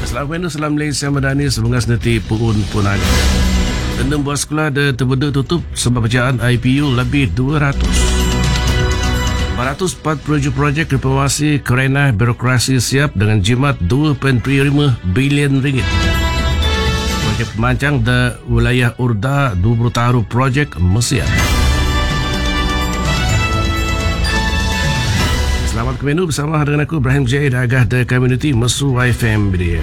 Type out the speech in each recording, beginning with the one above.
Salam Malaysia Madani, semoga senanti puun punaga. 6 buah sekolah dah terbeda tutup sebab bacaan IPU lebih 200. 440 projek reformasi kerana birokrasi siap dengan jimat 2.5 bilion ringgit. Projek pemancang di wilayah Urda 20 tahun projek Mesir. Selamat ke menu bersama dengan aku Ibrahim Zaid Agah The Community Mesu YFM Media.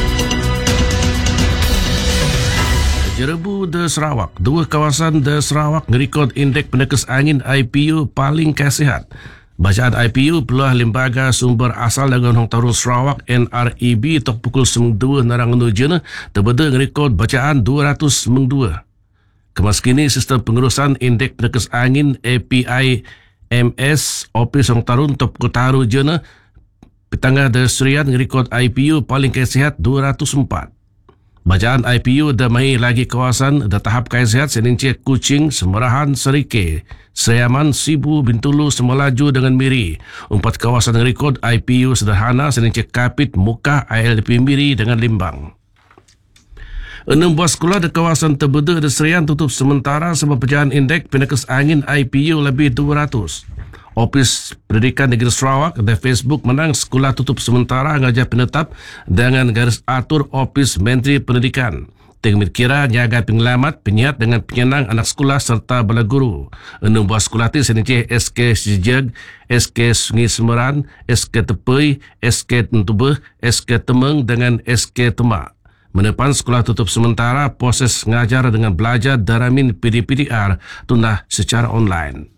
Jerebu de Sarawak. Dua kawasan de Sarawak ngerekod indeks penekes angin IPU paling kasihat. Bacaan IPU peluah lembaga sumber asal dengan Hong Tarun Sarawak NREB tok pukul 2 narang nujana terbeda ngerekod bacaan 202. Kemaskini sistem pengurusan indeks penekes angin API MS Opis Hong Tarun tok pukul taru jana petangga de Serian ngerekod IPU paling kasihat 204. Bacaan IPU dah mai lagi kawasan dah tahap kasihat seninci Kuching, Semerahan, Serike, Seriaman, Sibu, Bintulu, Semelaju dengan Miri. 4 kawasan rekod IPU sederhana seninci Kapit, Mukah, ILP Miri dengan Limbang. 6 buah sekolah di kawasan terbeda di Serian tutup sementara sebab bacaan indeks penekes angin IPU lebih 200. Ofis Pendidikan Negeri Sarawak dan Facebook menang sekolah tutup sementara ngajar penetap dengan garis atur Ofis Menteri Pendidikan. Tengmit kira nyaga penyelamat, penyihat dengan penyenang anak sekolah serta bala guru. 6 buah sekolah itu seninci SK Sijeg, SK Sungai Semeran, SK Tepui, SK Tentubeh, SK Temeng dengan SK Temak. Menepan sekolah tutup sementara, proses ngajar dengan belajar daramin PDPDR tunah secara online.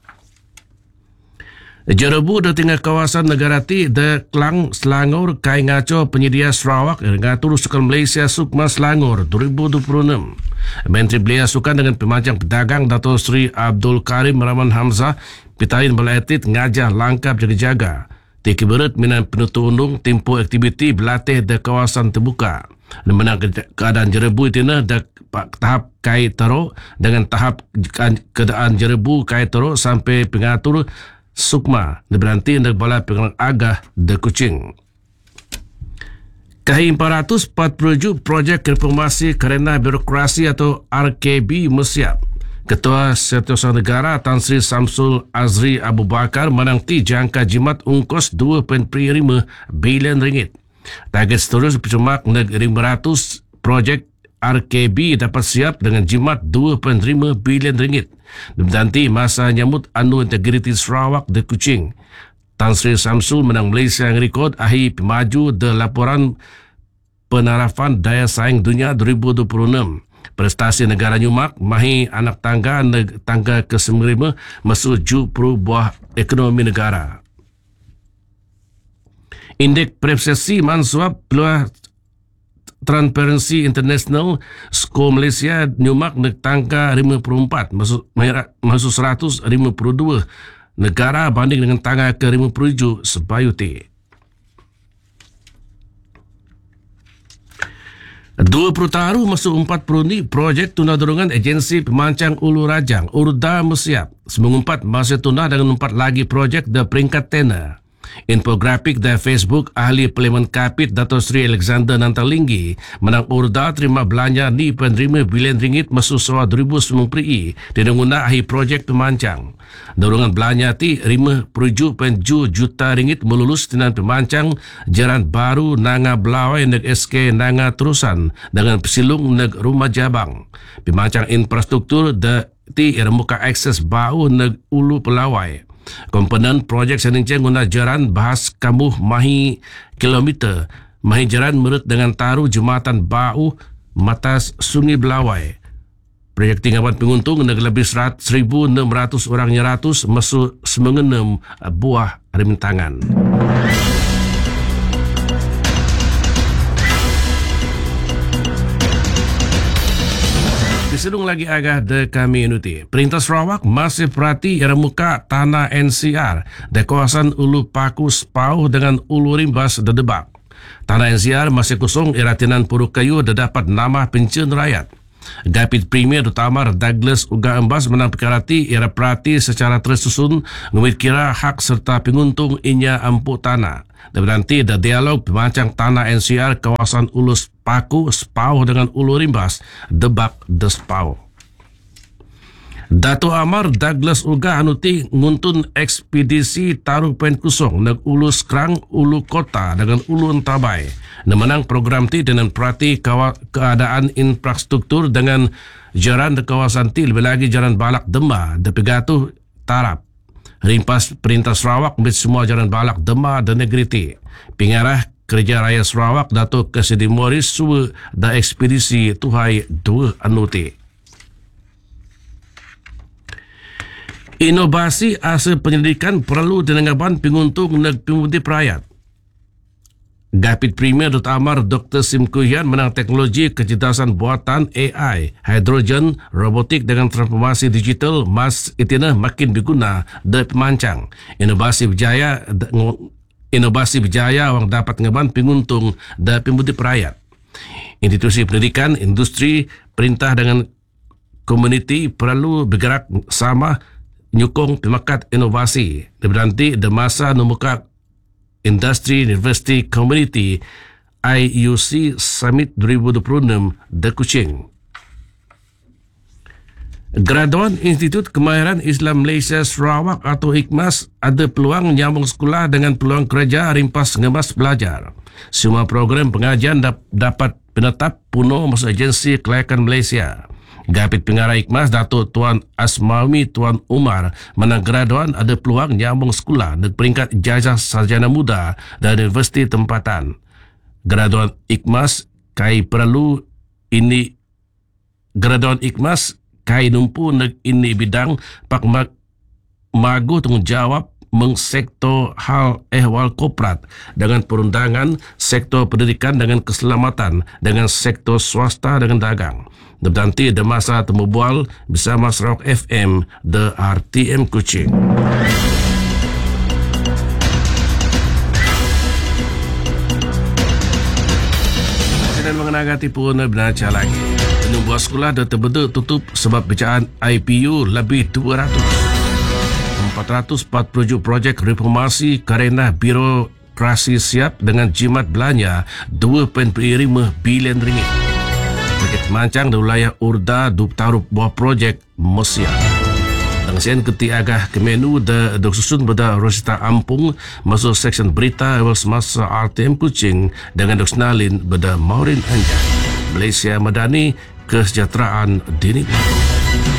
Jerebu dah tinggal kawasan Negarati de Klang Selangor Kai Ngaco penyedia Sarawak ngatur sukan Malaysia Sukma Selangor 2026. Menteri Belia Sukan dengan pemancang pedagang Dato' Sri Abdul Karim Rahman Hamzah pitain bala atlet ngajar langkap jaga-jaga. Tiki berat minan penutup undung tempoh aktiviti berlatih di kawasan terbuka. Menang keadaan Jerebu itu dah tahap Kai Teruk dengan tahap keadaan Jerebu Kai Teruk sampai pengatur Sukma berhenti untuk bala pengelang agah de Kuching. Kahi 447 projek reformasi kerana birokrasi atau RKB Mesir. Ketua Setiausaha Negara Tan Sri Samsul Azri Abu Bakar menanti jangka jimat ungkos 2.5 bilion ringgit. Target seterus bercemak neg 500 projek RKB dapat siap dengan jimat 2.5 bilion ringgit. Nanti masa nyambut Anu Integriti Sarawak de Kuching. Tan Sri Samsul menang Malaysia yang rekod ahi pemaju de laporan penarafan daya saing dunia 2026. Prestasi negara Nyumak mahi anak tangga tangga ke-9 masuk ju perubahan ekonomi negara. Indeks persepsi mansuap peluang Transparency International skor Malaysia Nyumak nek tangga 54 masuk 152 negara banding dengan tangga ke-57 sebayuti. 20 tahun masuk 40 ni projek tunah dorongan agensi pemancang Ulu Rajang Urda Mesir. Semengumpat masih tunah dengan 4 lagi projek di peringkat tena. Infografik dari Facebook ahli Parlimen Kapit Dato' Sri Alexander Nantalinggi menang Urda terima belanja ni penerima bilion ringgit masuk sawa 2009 dinenguna ahi projek pemancang. Dorongan belanja ti 5.7 juta ringgit melulus dengan pemancang jalan baru Nanga Belawai neg SK Nanga Terusan dengan pesilung neg Rumah Jabang. Pemancang infrastruktur ti remuka akses bau neg Ulu Pelawai. Komponen projek seninci guna jalan bahas kamuh mahi kilometer mahi jalan menurut dengan taruh jembatan bau matas Sungai Belawai. Projek tinggapan penguntung neg lebih 1,600 orang nyeratus masuk 96 buah rintangan. Disedung lagi agah de kami inuti. Perintah Sarawak masih perhati remuka tanah NCR di kawasan Ulu Paku Sepauh dengan Ulu Rimbas de Debak. Tanah NCR masih kosong iratinan Puruk Kayu dapat nama pencen rakyat. Gapit Premier Utamar Douglas uga embas menang perkara ia perhati secara tersusun ngumit kira hak serta penguntung inya ampu tanah. Dan nanti ada dialog pemancang tanah NCR kawasan Ulus Paku Spau dengan Ulu Rimbas Debak Despau. Dato' Amar Douglas uga anuti nguntun ekspedisi taruh pen kusong nag Ulu Skrang Ulu Kota dengan Ulu Entabay. Menang program ti dengan perhati keadaan infrastruktur dengan jalan di kawasan ti lebih lagi jalan balak Dema de Pegatuh Tarap. Rimpas Perintah Sarawak mit semua jalan balak Dema dan negeri ti. Pengarah Kerja Raya Sarawak Dato' Kesedi Morris suwe da ekspedisi tuhai dua anuti. Inovasi asa penyelidikan perlu denengaban penguntung neg pemutih perayat. Gapit Premier Dr. Amar Dr. Sim Kuhian menang teknologi kecerdasan buatan AI, hidrogen, robotik dengan transformasi digital mas itina makin berguna dari pemancang. Inovasi berjaya orang dapat ngaban penguntung dari pemutih perayat. Institusi pendidikan, industri, perintah dengan komuniti perlu bergerak sama nyukung pemakat inovasi. Berarti di masa memuka Industri University Community IUC Summit 2026 di Kuching. Graduan Institut Kemahiran Islam Malaysia Sarawak atau IKMAS ada peluang nyambung sekolah dengan peluang kerja rimpas ngemas belajar. Semua program pengajian dapat penetap puno masuk agensi kelayakan Malaysia. Gapit Pengarah IKMAS Datuk Tuan Asmawi Tuan Umar menang graduan ada peluang nyambung sekolah dan peringkat ijazah sarjana muda dari universiti tempatan. Graduan IKMAS kai perlu ini graduan IKMAS kai numpu neg ini bidang pak magu tanggungjawab mengsektor hal ehwal korporat dengan perundangan, sektor pendidikan dengan keselamatan, dengan sektor swasta dengan dagang. Nanti ada masa temu bual bersama Sarawak FM The RTM Kuching. Dan mengenagati pun benaca lagi. Penumbuhan sekolah dah terbentuk tutup sebab bacaan IPU lebih 447 projek reformasi kerana birokrasi siap dengan jimat belanja 2.5 bilion ringgit. Projek mancang di wilayah Urda taruh buah projek Mesia. Tangsian keti agah ke menu de susun beda Rosita Ampung masuk seksyen berita awal semasa RTM Kuching dengan doksenalin beda Maurin Anjay. Malaysia Madani, kesejahteraan dinikmati.